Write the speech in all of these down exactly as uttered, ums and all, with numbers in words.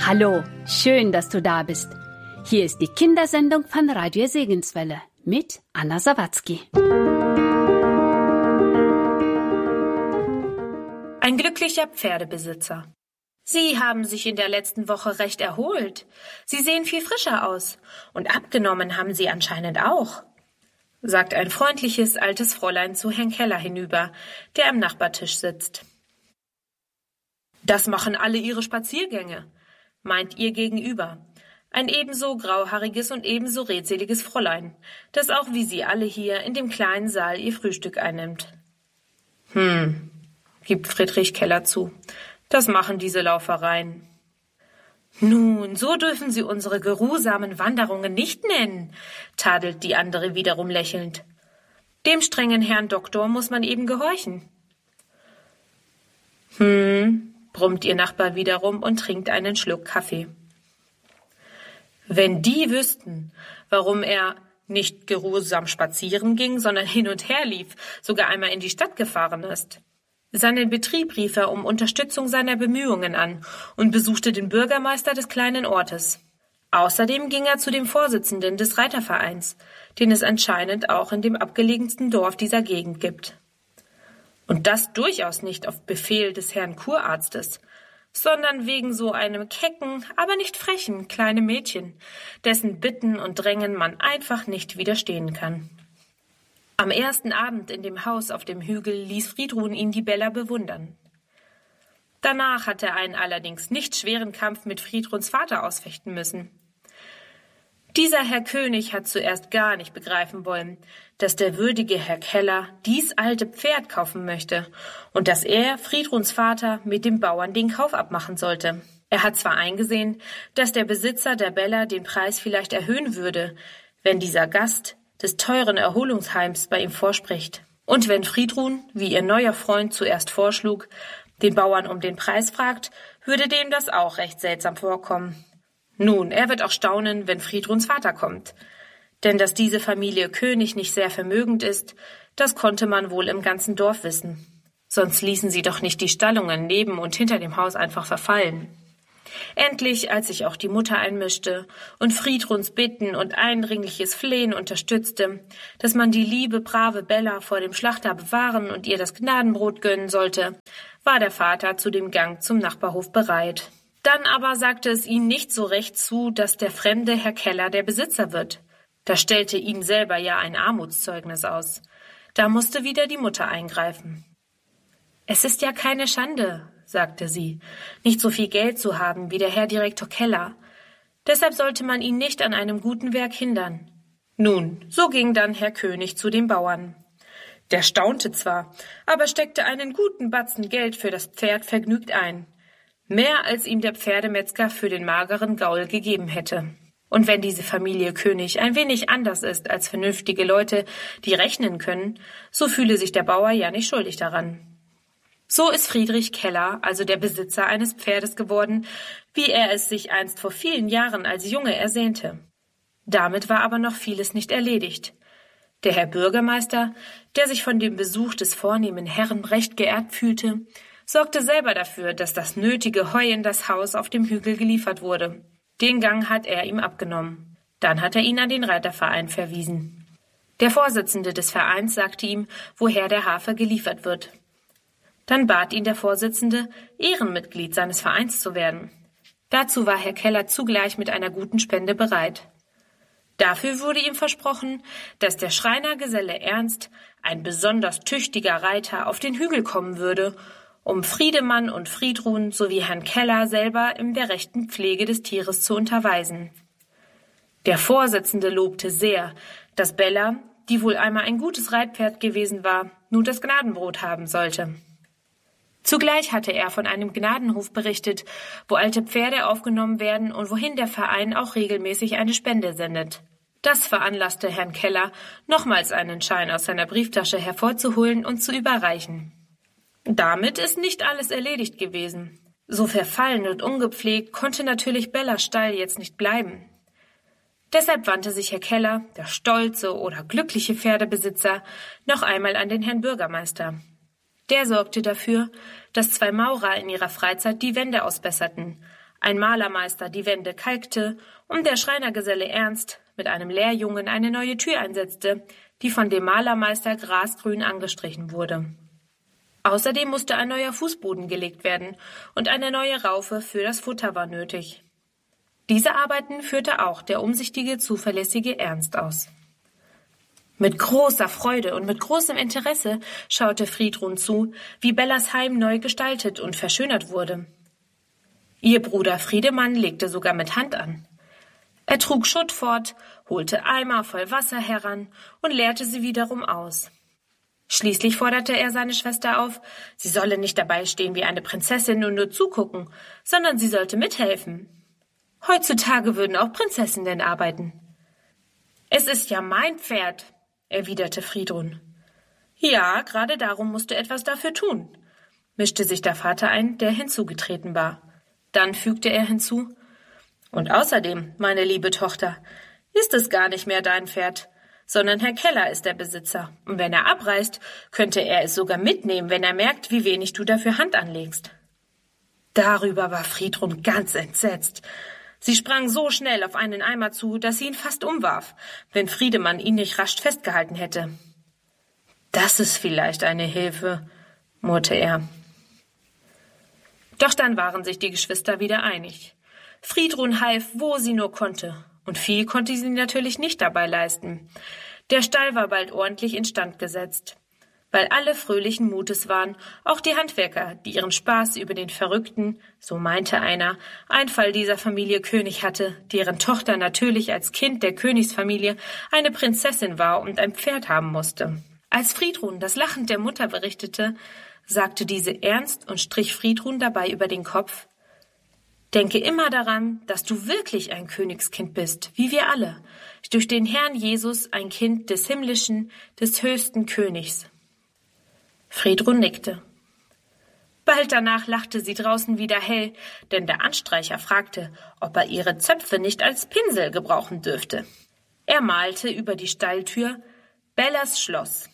Hallo, schön, dass du da bist. Hier ist die Kindersendung von Radio Segenswelle mit Anna Sawatzki. Ein glücklicher Pferdebesitzer. Sie haben sich in der letzten Woche recht erholt. Sie sehen viel frischer aus. Und abgenommen haben Sie anscheinend auch, sagt ein freundliches altes Fräulein zu Herrn Keller hinüber, der am Nachbartisch sitzt. Das machen alle ihre Spaziergänge, meint ihr Gegenüber. Ein ebenso grauhaariges und ebenso redseliges Fräulein, das auch wie Sie alle hier in dem kleinen Saal ihr Frühstück einnimmt. Hm, gibt Friedrich Keller zu. Das machen diese Laufereien. Nun, so dürfen Sie unsere geruhsamen Wanderungen nicht nennen, tadelt die andere wiederum lächelnd. Dem strengen Herrn Doktor muss man eben gehorchen. Hm, brummt ihr Nachbar wiederum und trinkt einen Schluck Kaffee. Wenn die wüssten, warum er nicht geruhsam spazieren ging, sondern hin und her lief, sogar einmal in die Stadt gefahren ist. Seinen Betrieb rief er um Unterstützung seiner Bemühungen an und besuchte den Bürgermeister des kleinen Ortes. Außerdem ging er zu dem Vorsitzenden des Reitervereins, den es anscheinend auch in dem abgelegensten Dorf dieser Gegend gibt. Und das durchaus nicht auf Befehl des Herrn Kurarztes, sondern wegen so einem kecken, aber nicht frechen kleinen Mädchen, dessen Bitten und Drängen man einfach nicht widerstehen kann. Am ersten Abend in dem Haus auf dem Hügel ließ Friedrun ihn die Bella bewundern. Danach hat er einen allerdings nicht schweren Kampf mit Friedruns Vater ausfechten müssen. Dieser Herr König hat zuerst gar nicht begreifen wollen, dass der würdige Herr Keller dies alte Pferd kaufen möchte und dass er, Friedruns Vater, mit dem Bauern den Kauf abmachen sollte. Er hat zwar eingesehen, dass der Besitzer der Bella den Preis vielleicht erhöhen würde, wenn dieser Gast des teuren Erholungsheims bei ihm vorspricht. Und wenn Friedrun, wie ihr neuer Freund zuerst vorschlug, den Bauern um den Preis fragt, würde dem das auch recht seltsam vorkommen. Nun, er wird auch staunen, wenn Friedruns Vater kommt. Denn dass diese Familie König nicht sehr vermögend ist, das konnte man wohl im ganzen Dorf wissen. Sonst ließen sie doch nicht die Stallungen neben und hinter dem Haus einfach verfallen. Endlich, als sich auch die Mutter einmischte und Friedruns Bitten und eindringliches Flehen unterstützte, dass man die liebe, brave Bella vor dem Schlachter bewahren und ihr das Gnadenbrot gönnen sollte, war der Vater zu dem Gang zum Nachbarhof bereit. Dann aber sagte es ihm nicht so recht zu, dass der fremde Herr Keller der Besitzer wird. Da stellte ihm selber ja ein Armutszeugnis aus. Da musste wieder die Mutter eingreifen. »Es ist ja keine Schande«, sagte sie, »nicht so viel Geld zu haben wie der Herr Direktor Keller. Deshalb sollte man ihn nicht an einem guten Werk hindern.« Nun, so ging dann Herr König zu dem Bauern. Der staunte zwar, aber steckte einen guten Batzen Geld für das Pferd vergnügt ein. Mehr als ihm der Pferdemetzger für den mageren Gaul gegeben hätte. Und wenn diese Familie König ein wenig anders ist als vernünftige Leute, die rechnen können, so fühle sich der Bauer ja nicht schuldig daran. So ist Friedrich Keller also der Besitzer eines Pferdes geworden, wie er es sich einst vor vielen Jahren als Junge ersehnte. Damit war aber noch vieles nicht erledigt. Der Herr Bürgermeister, der sich von dem Besuch des vornehmen Herrn recht geehrt fühlte, sorgte selber dafür, dass das nötige Heu in das Haus auf dem Hügel geliefert wurde. Den Gang hat er ihm abgenommen. Dann hat er ihn an den Reiterverein verwiesen. Der Vorsitzende des Vereins sagte ihm, woher der Hafer geliefert wird. Dann bat ihn der Vorsitzende, Ehrenmitglied seines Vereins zu werden. Dazu war Herr Keller zugleich mit einer guten Spende bereit. Dafür wurde ihm versprochen, dass der Schreinergeselle Ernst, ein besonders tüchtiger Reiter, auf den Hügel kommen würde, um Friedemann und Friedrun sowie Herrn Keller selber in der rechten Pflege des Tieres zu unterweisen. Der Vorsitzende lobte sehr, dass Bella, die wohl einmal ein gutes Reitpferd gewesen war, nun das Gnadenbrot haben sollte. Zugleich hatte er von einem Gnadenhof berichtet, wo alte Pferde aufgenommen werden und wohin der Verein auch regelmäßig eine Spende sendet. Das veranlasste Herrn Keller, nochmals einen Schein aus seiner Brieftasche hervorzuholen und zu überreichen. Damit ist nicht alles erledigt gewesen. So verfallen und ungepflegt konnte natürlich Bellas Stall jetzt nicht bleiben. Deshalb wandte sich Herr Keller, der stolze oder glückliche Pferdebesitzer, noch einmal an den Herrn Bürgermeister. Der sorgte dafür, dass zwei Maurer in ihrer Freizeit die Wände ausbesserten, ein Malermeister die Wände kalkte und der Schreinergeselle Ernst mit einem Lehrjungen eine neue Tür einsetzte, die von dem Malermeister grasgrün angestrichen wurde. Außerdem musste ein neuer Fußboden gelegt werden und eine neue Raufe für das Futter war nötig. Diese Arbeiten führte auch der umsichtige, zuverlässige Ernst aus. Mit großer Freude und mit großem Interesse schaute Friedrun zu, wie Bellas Heim neu gestaltet und verschönert wurde. Ihr Bruder Friedemann legte sogar mit Hand an. Er trug Schutt fort, holte Eimer voll Wasser heran und leerte sie wiederum aus. Schließlich forderte er seine Schwester auf, sie solle nicht dabei stehen wie eine Prinzessin und nur zugucken, sondern sie sollte mithelfen. Heutzutage würden auch Prinzessinnen arbeiten. »Es ist ja mein Pferd«, erwiderte Friedrun. »Ja, gerade darum musst du etwas dafür tun«, mischte sich der Vater ein, der hinzugetreten war. Dann fügte er hinzu, »Und außerdem, meine liebe Tochter, ist es gar nicht mehr dein Pferd, sondern Herr Keller ist der Besitzer, und wenn er abreist, könnte er es sogar mitnehmen, wenn er merkt, wie wenig du dafür Hand anlegst.« Darüber war Friedrun ganz entsetzt. Sie sprang so schnell auf einen Eimer zu, dass sie ihn fast umwarf, wenn Friedemann ihn nicht rasch festgehalten hätte. »Das ist vielleicht eine Hilfe«, murrte er. Doch dann waren sich die Geschwister wieder einig. Friedrun half, wo sie nur konnte, und viel konnte sie natürlich nicht dabei leisten. Der Stall war bald ordentlich instand gesetzt. Weil alle fröhlichen Mutes waren, auch die Handwerker, die ihren Spaß über den verrückten, so meinte einer, Einfall dieser Familie König hatte, deren Tochter natürlich als Kind der Königsfamilie eine Prinzessin war und ein Pferd haben musste. Als Friedrun das Lachen der Mutter berichtete, sagte diese ernst und strich Friedrun dabei über den Kopf: »Denke immer daran, dass du wirklich ein Königskind bist, wie wir alle, durch den Herrn Jesus ein Kind des himmlischen, des höchsten Königs.« Friedrun nickte. Bald danach lachte sie draußen wieder hell, denn der Anstreicher fragte, ob er ihre Zöpfe nicht als Pinsel gebrauchen dürfte. Er malte über die Stalltür »Bellas Schloss«.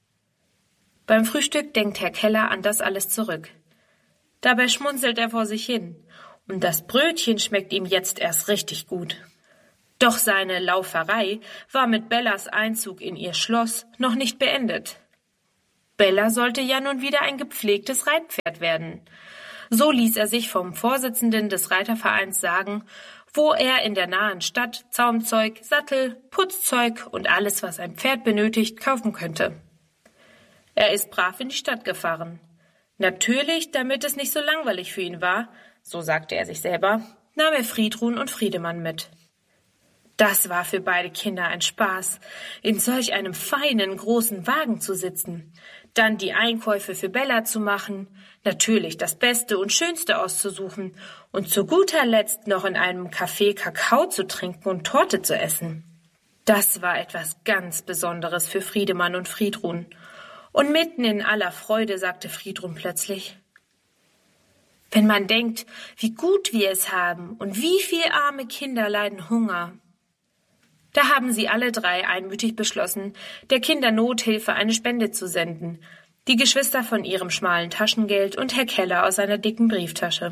Beim Frühstück denkt Herr Keller an das alles zurück. Dabei schmunzelt er vor sich hin, und das Brötchen schmeckt ihm jetzt erst richtig gut. Doch seine Lauferei war mit Bellas Einzug in ihr Schloss noch nicht beendet. Bella sollte ja nun wieder ein gepflegtes Reitpferd werden. So ließ er sich vom Vorsitzenden des Reitervereins sagen, wo er in der nahen Stadt Zaumzeug, Sattel, Putzzeug und alles, was ein Pferd benötigt, kaufen könnte. Er ist brav in die Stadt gefahren. Natürlich, damit es nicht so langweilig für ihn war, so sagte er sich selber, nahm er Friedrun und Friedemann mit. Das war für beide Kinder ein Spaß, in solch einem feinen, großen Wagen zu sitzen, dann die Einkäufe für Bella zu machen, natürlich das Beste und Schönste auszusuchen und zu guter Letzt noch in einem Café Kakao zu trinken und Torte zu essen. Das war etwas ganz Besonderes für Friedemann und Friedrun. Und mitten in aller Freude sagte Friedrun plötzlich: »Wenn man denkt, wie gut wir es haben und wie viele arme Kinder leiden Hunger.« Da haben sie alle drei einmütig beschlossen, der Kindernothilfe eine Spende zu senden, die Geschwister von ihrem schmalen Taschengeld und Herr Keller aus seiner dicken Brieftasche.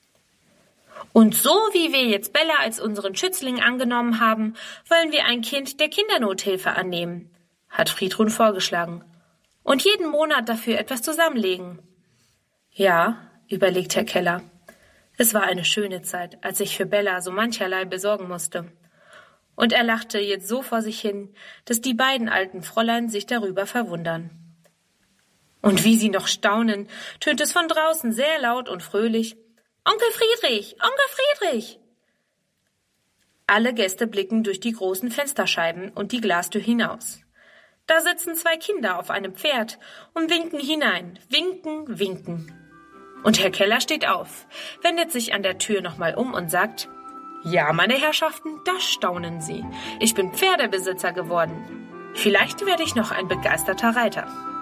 »Und so wie wir jetzt Bella als unseren Schützling angenommen haben, wollen wir ein Kind der Kindernothilfe annehmen«, hat Friedrun vorgeschlagen, »und jeden Monat dafür etwas zusammenlegen.« »Ja«, überlegt Herr Keller, »es war eine schöne Zeit, als ich für Bella so mancherlei besorgen musste.« Und er lachte jetzt so vor sich hin, dass die beiden alten Fräulein sich darüber verwundern. Und wie sie noch staunen, tönt es von draußen sehr laut und fröhlich: »Onkel Friedrich! Onkel Friedrich!« Alle Gäste blicken durch die großen Fensterscheiben und die Glastür hinaus. Da sitzen zwei Kinder auf einem Pferd und winken hinein, winken, winken. Und Herr Keller steht auf, wendet sich an der Tür nochmal um und sagt: »Ja, meine Herrschaften, da staunen Sie. Ich bin Pferdebesitzer geworden. Vielleicht werde ich noch ein begeisterter Reiter.«